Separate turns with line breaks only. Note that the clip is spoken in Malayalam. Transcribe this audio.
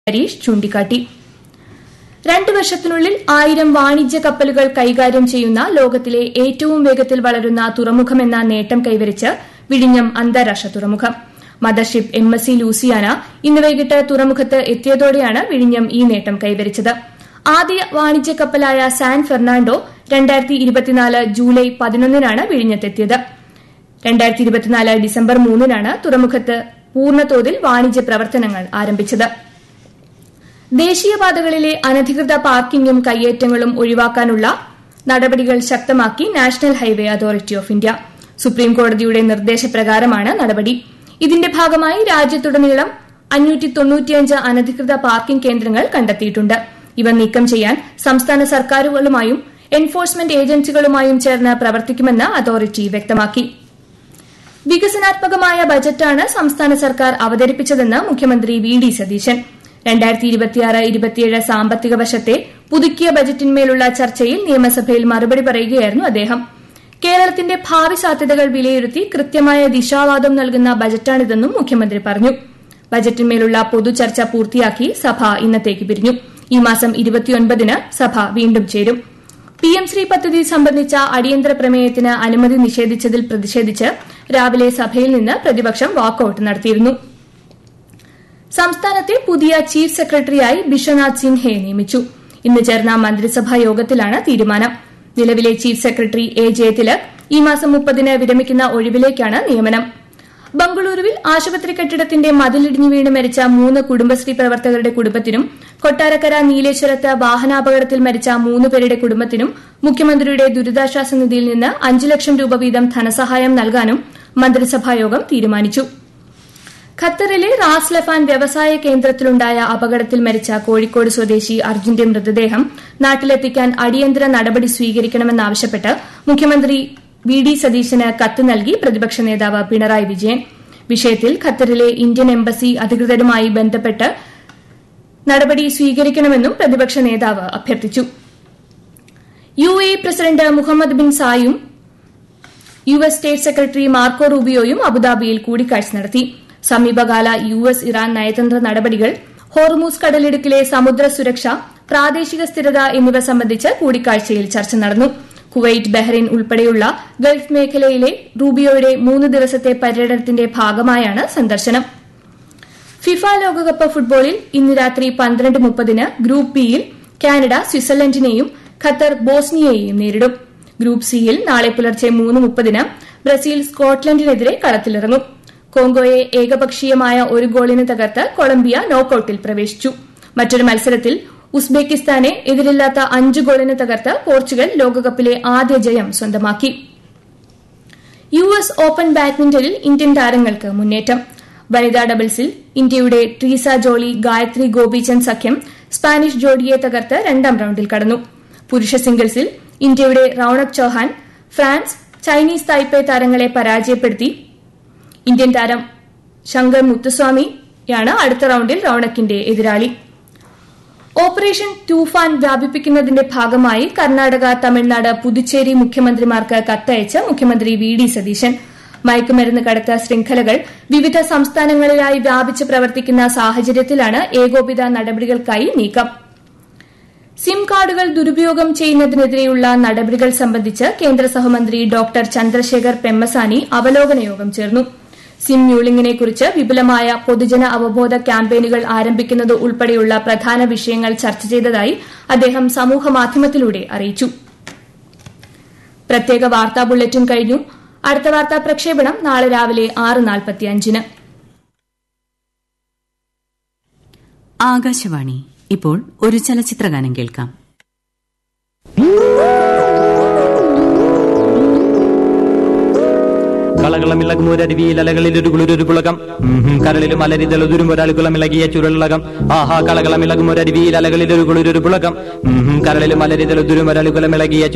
ഹരീഷ് ചൂണ്ടിക്കാട്ടി. 2 വർഷത്തിനുള്ളിൽ 1000 വാണിജ്യ കപ്പലുകൾ കൈകാര്യം ചെയ്യുന്ന ലോകത്തിലെ ഏറ്റവും വേഗത്തിൽ വളരുന്ന തുറമുഖമെന്ന നേട്ടം കൈവരിച്ച് വിഴിഞ്ഞം അന്താരാഷ്ട്ര തുറമുഖം. മദർഷിപ്പ് MSC ലൂസിയാന ഇന്ന് വൈകിട്ട് തുറമുഖത്ത് എത്തിയതോടെയാണ് വിഴിഞ്ഞം ഈ നേട്ടം കൈവരിച്ചത്. ആദ്യ വാണിജ്യ കപ്പലായ സാൻ ഫെർണാണ്ടോ 2024 ജൂലൈ 11-നാണ് വിഴിഞ്ഞത്തെത്തിയത്. 2024 ഡിസംബർ 3-നാണ് തുറമുഖത്ത് പൂർണ്ണതോതിൽ വാണിജ്യ പ്രവർത്തനങ്ങൾ ആരംഭിച്ചത്. ദേശീയപാതകളിലെ അനധികൃത പാർക്കിംഗും കയ്യേറ്റങ്ങളും ഒഴിവാക്കാനുള്ള നടപടികൾ ശക്തമാക്കി national highway authority of India. സുപ്രീംകോടതിയുടെ നിർദ്ദേശപ്രകാരമാണ് നടപടി. ഇതിന്റെ ഭാഗമായി രാജ്യത്തുടനീളം 595 അനധികൃത പാർക്കിംഗ് കേന്ദ്രങ്ങൾ കണ്ടെത്തിയിട്ടുണ്ട്. ഇവ നീക്കം ചെയ്യാൻ സംസ്ഥാന സർക്കാരുകളുമായും എൻഫോഴ്സ്മെന്റ് ഏജൻസികളുമായും ചേർന്ന് പ്രവർത്തിക്കുമെന്ന് അതോറിറ്റി വ്യക്തമാക്കി. വികസനാത്മകമായ ബജറ്റാണ് സംസ്ഥാന സർക്കാർ അവതരിപ്പിച്ചതെന്ന് മുഖ്യമന്ത്രി VD സതീശൻ. 2026-27 സാമ്പത്തിക വർഷത്തെ പുതുക്കിയ ബജറ്റിന്മേലുള്ള ചർച്ചയിൽ നിയമസഭയിൽ മറുപടി പറയുകയായിരുന്നു അദ്ദേഹം. കേരളത്തിന്റെ ഭാവി സാധ്യതകൾ വിലയിരുത്തി കൃത്യമായ ദിശാവാദം നൽകുന്ന ബജറ്റാണിതെന്നും മുഖ്യമന്ത്രി പറഞ്ഞു. ബജറ്റിന്മേലുള്ള പൊതുചർച്ച പൂർത്തിയാക്കി സഭ ഇന്നത്തേക്ക് പിരിഞ്ഞു. ഈ മാസം 29-ന് സഭ വീണ്ടും ചേരും. PM ശ്രീ പദ്ധതി സംബന്ധിച്ച അടിയന്തര പ്രമേയത്തിന് അനുമതി നിഷേധിച്ചതിൽ പ്രതിഷേധിച്ച് രാവിലെ സഭയിൽ നിന്ന് പ്രതിപക്ഷം വാക്കൌട്ട് നടത്തിയിരുന്നു. സംസ്ഥാനത്തെ പുതിയ ചീഫ് സെക്രട്ടറിയായി ബിശ്വനാഥ് സിൻഹയെ നിയമിച്ചു. ഇന്ന് ചേർന്ന മന്ത്രിസഭാ യോഗത്തിലാണ് തീരുമാനം. നിലവിലെ ചീഫ് സെക്രട്ടറി A ജയതിലക് ഈ മാസം 30-ന് വിരമിക്കുന്ന ഒഴിവിലേക്കാണ് നിയമനം. ബംഗളൂരുവിൽ ആശുപത്രി കെട്ടിടത്തിന്റെ മതിലിടിഞ്ഞു വീണ് മരിച്ച 3 കുടുംബശ്രീ പ്രവർത്തകരുടെ കുടുംബത്തിനും കൊട്ടാരക്കര നീലേശ്വരത്ത് വാഹനാപകടത്തിൽ മരിച്ച 3 പേരുടെ കുടുംബത്തിനും മുഖ്യമന്ത്രിയുടെ ദുരിതാശ്വാസ നിധിയിൽ നിന്ന് 5 ലക്ഷം രൂപ വീതം ധനസഹായം നൽകാനും മന്ത്രിസഭായോഗം തീരുമാനിച്ചു. ഖത്തറിലെ റാസ് ലഫാൻ വ്യവസായ കേന്ദ്രത്തിലുണ്ടായ അപകടത്തിൽ മരിച്ച കോഴിക്കോട് സ്വദേശി അർജുന്റെ മൃതദേഹം നാട്ടിലെത്തിക്കാൻ അടിയന്തര നടപടി സ്വീകരിക്കണമെന്നാവശ്യപ്പെട്ട് മുഖ്യമന്ത്രി VD സതീശന് കത്ത് നൽകി പ്രതിപക്ഷ നേതാവ് പിണറായി വിജയൻ. വിഷയത്തിൽ ഖത്തറിലെ ഇന്ത്യൻ എംബസി അധികൃതരുമായി ബന്ധപ്പെട്ട് നടപടി സ്വീകരിക്കണമെന്നും പ്രതിപക്ഷ നേതാവ് അഭ്യർത്ഥിച്ചു. UAE president Muhammad bin സായും US state secretary Marco റൂബിയോയും അബുദാബിയിൽ കൂടിക്കാഴ്ച നടത്തി. സമീപകാല US ഇറാൻ നയതന്ത്ര നടപടികൾ, ഹോർമൂസ് കടലിടുക്കിലെ സമുദ്ര സുരക്ഷ, പ്രാദേശിക സ്ഥിരത എന്നിവ സംബന്ധിച്ച് കൂടിക്കാഴ്ചയിൽ ചർച്ച നടന്നു. കുവൈറ്റ്, ബഹ്റൈൻ ഉൾപ്പെടെയുള്ള ഗൾഫ് മേഖലയിലെ റൂബിയോയുടെ 3 ദിവസത്തെ പര്യടനത്തിന്റെ ഭാഗമായാണ് സന്ദർശനം. ഫിഫ ലോകകപ്പ് ഫുട്ബോളിൽ ഇന്ന് രാത്രി 12:30-ന് ഗ്രൂപ്പ് ബിയിൽ കാനഡ സ്വിറ്റ്സർലൻഡിനെയും ഖത്തർ ബോസ്നിയയെയും നേരിടും. ഗ്രൂപ്പ് സിയിൽ നാളെ പുലർച്ചെ 3:30-ന് ബ്രസീൽ സ്കോട്ട്ലൻഡിനെതിരെ കളത്തിലിറങ്ങും. കോങ്കോയെ ഏകപക്ഷീയമായ 1 ഗോളിന് തകർത്ത് കൊളംബിയ നോക്കൌട്ടിൽ പ്രവേശിച്ചു. മറ്റൊരു മത്സരത്തിൽ ഉസ്ബെക്കിസ്ഥാനെ എതിരില്ലാത്ത 5 ഗോളിന് തകർത്ത് പോർച്ചുഗൽ ലോകകപ്പിലെ ആദ്യ ജയം സ്വന്തമാക്കി. US ഓപ്പൺ ബാഡ്മിന്റണിൽ ഇന്ത്യൻ താരങ്ങൾക്ക് മുന്നേറ്റം. വനിതാ ഡബിൾസിൽ ഇന്ത്യയുടെ ട്രീസ ജോളി, ഗായത്രി ഗോപിചന്ദ് സഖ്യം സ്പാനിഷ് ജോഡിയെ തകർത്ത് 2ാം റൌണ്ടിൽ കടന്നു. പുരുഷ സിംഗിൾസിൽ ഇന്ത്യയുടെ Raunak Chouhan France, Chinese Taipei താരങ്ങളെ പരാജയപ്പെടുത്തി. ഇന്ത്യൻ താരം ശങ്കർ മുത്തുസ്വാമിയാണ് അടുത്ത റൌണ്ടിൽ റൌണക്കിന്റെ എതിരാളി. ഓപ്പറേഷൻ തൂഫാൻ വ്യാപിപ്പിക്കുന്നതിന്റെ ഭാഗമായി കർണാടക, തമിഴ്നാട്, പുതുച്ചേരി മുഖ്യമന്ത്രിമാർക്ക് കത്തയച്ച് മുഖ്യമന്ത്രി VD സതീശൻ. മയക്കുമരുന്ന് കടത്ത് ശൃംഖലകൾ വിവിധ സംസ്ഥാനങ്ങളിലായി വ്യാപിച്ച് പ്രവർത്തിക്കുന്ന സാഹചര്യത്തിലാണ് ഏകോപിത നടപടികൾക്കായി നീക്കം. സിം കാർഡുകൾ ദുരുപയോഗം ചെയ്യുന്നതിനെതിരെയുള്ള നടപടികൾ സംബന്ധിച്ച് കേന്ദ്ര സഹമന്ത്രി ഡോക്ടർ ചന്ദ്രശേഖർ പെമ്മസാനി അവലോകന യോഗം ചേർന്നു. സിം മ്യൂളിംഗിനെക്കുറിച്ച് വിപുലമായ പൊതുജന അവബോധ ക്യാമ്പയിനുകൾ ആരംഭിക്കുന്നത് ഉൾപ്പെടെയുള്ള പ്രധാന വിഷയങ്ങൾ ചർച്ച ചെയ്തതായി അദ്ദേഹം സമൂഹമാധ്യമത്തിലൂടെ അറിയിച്ചു. പ്രത്യേക വാർത്താ ബുള്ളറ്റിൻ കഴിഞ്ഞു. അടുത്ത വാർത്താ പ്രക്ഷേപണം നാളെ രാവിലെ 6:45-ന്.
ആകാശവാണി. ഇപ്പോൾ ഒരു ചലച്ചിത്രഗാനം കേൾക്കാം.
കളകളമിളകുമൊരരുവിയിൽ അലകളിൽ ഒരു കുളിരൊരു പുളകം, കരളിലും അലരിതളുതുരും ഒരാളുകളമിളകിയ ചുരുളകം. ആഹാ കളകളമിളകുമൊരരുവിയിൽ അലകളിൽ ഒരു കുളിരൊരു പുളകം, കരളിലും അലരിതളുതുരും ഒരാളുകളമിളകിയ